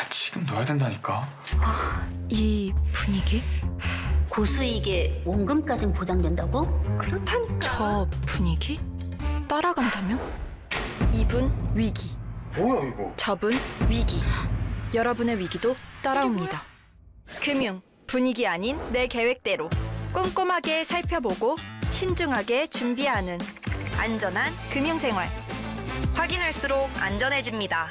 지금 넣어야 된다니까. 이 분위기? 고수익에 원금까진 보장된다고? 그렇다니까. 저 분위기? 따라간다면? 이분 위기. 뭐야 이거? 저분 위기. 여러분의 위기도 따라옵니다. 금융, 분위기 아닌 내 계획대로 꼼꼼하게 살펴보고 신중하게 준비하는 안전한 금융생활. 확인할수록 안전해집니다.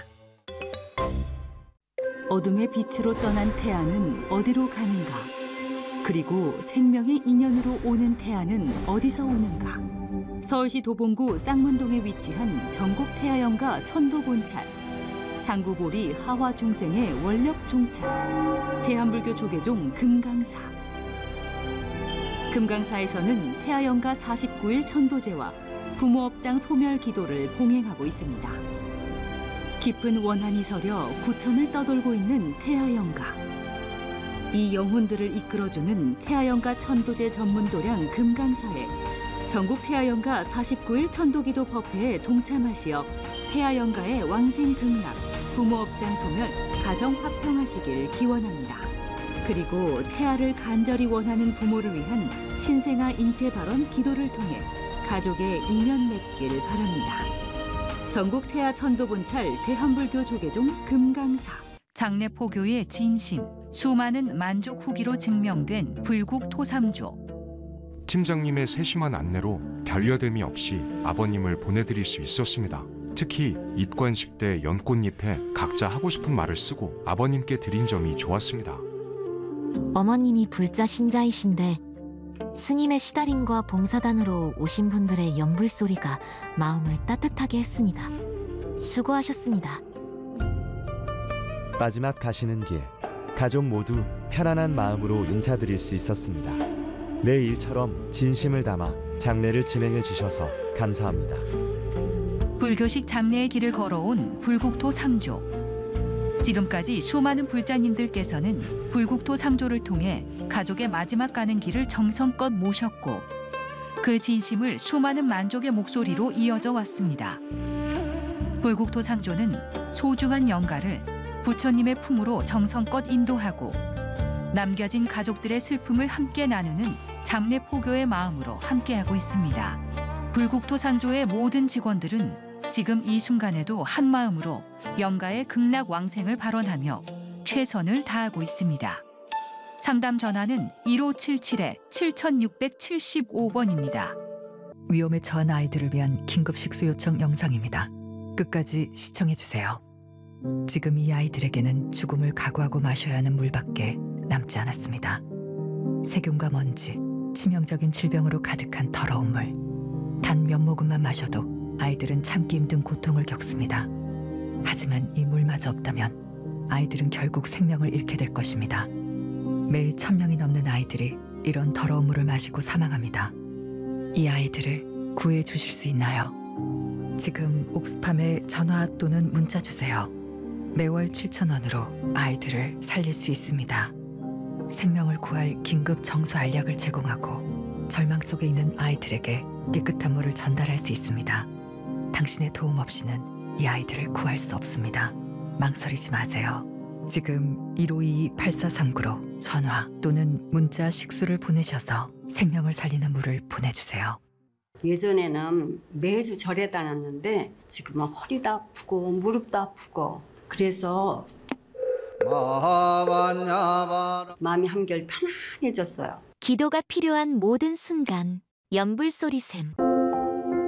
어둠의 빛으로 떠난 태양은 어디로 가는가? 그리고 생명의 인연으로 오는 태양은 어디서 오는가? 서울시 도봉구 쌍문동에 위치한 전국 태아연가 천도본찰, 상구보리 하화 중생의 원력 종찰, 대한불교 조계종 금강사. 금강사에서는 태아연가 49일 천도제와 부모업장 소멸 기도를 봉행하고 있습니다. 깊은 원한이 서려 구천을 떠돌고 있는 태아연가. 이 영혼들을 이끌어주는 태아연가 천도제 전문 도량 금강사에 전국 태아연가 49일 천도기도 법회에 동참하시어 태아연가의 왕생 극락, 부모업장 소멸, 가정 화평하시길 기원합니다. 그리고 태아를 간절히 원하는 부모를 위한 신생아 잉태 발언 기도를 통해 가족의 인연 맺길 바랍니다. 전국 태아 천도본찰 대한불교 조계종 금강사. 장례포교의 진심, 수많은 만족 후기로 증명된 불국 토삼조. 팀장님의 세심한 안내로 결여됨이 없이 아버님을 보내드릴 수 있었습니다. 특히 입관식 때 연꽃잎에 각자 하고 싶은 말을 쓰고 아버님께 드린 점이 좋았습니다. 어머님이 불자 신자이신데 스님의 시달림과 봉사단으로 오신 분들의 연불소리가 마음을 따뜻하게 했습니다. 수고하셨습니다. 마지막 가시는 길, 가족 모두 편안한 마음으로 인사드릴 수 있었습니다. 내 일처럼 진심을 담아 장례를 진행해 주셔서 감사합니다. 불교식 장례의 길을 걸어온 불국토 상조. 지금까지 수많은 불자님들께서는 불국토 상조를 통해 가족의 마지막 가는 길을 정성껏 모셨고 그 진심을 수많은 만족의 목소리로 이어져 왔습니다. 불국토 상조는 소중한 영가를 부처님의 품으로 정성껏 인도하고 남겨진 가족들의 슬픔을 함께 나누는 장례포교의 마음으로 함께하고 있습니다. 불국토 상조의 모든 직원들은 지금 이 순간에도 한 마음으로 영가의 극락 왕생을 발언하며 최선을 다하고 있습니다. 상담 전화는 1577-7675번입니다. 위험에 처한 아이들을 위한 긴급 식수 요청 영상입니다. 끝까지 시청해주세요. 지금 이 아이들에게는 죽음을 각오하고 마셔야 하는 물밖에 남지 않았습니다. 세균과 먼지, 치명적인 질병으로 가득한 더러운 물. 단 몇 모금만 마셔도 아이들은 참기 힘든 고통을 겪습니다. 하지만 이 물마저 없다면 아이들은 결국 생명을 잃게 될 것입니다. 매일 1000명이 넘는 아이들이 이런 더러운 물을 마시고 사망합니다. 이 아이들을 구해 주실 수 있나요? 지금 옥스팜에 전화 또는 문자 주세요. 매월 7,000원으로 아이들을 살릴 수 있습니다. 생명을 구할 긴급 정수 알약을 제공하고 절망 속에 있는 아이들에게 깨끗한 물을 전달할 수 있습니다. 당신의 도움 없이는 이 아이들을 구할 수 없습니다. 망설이지 마세요. 지금 1522-8439로 전화 또는 문자 식수를 보내셔서 생명을 살리는 물을 보내주세요. 예전에는 매주 절에 다녔는데 지금은 허리도 아프고 무릎도 아프고 그래서 마음이 한결 편안해졌어요. 기도가 필요한 모든 순간 연불소리샘.